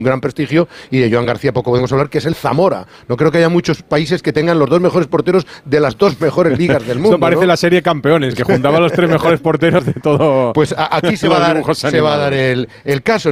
gran prestigio, y de Joan García poco podemos hablar, que es el Zamora. No creo que haya muchos países que tengan los 2 mejores porteros de las 2 mejores ligas del mundo. Esto parece, ¿no?, la serie Campeones, que juntaba los 3 mejores porteros de todo. Pues aquí se va a dar el caso.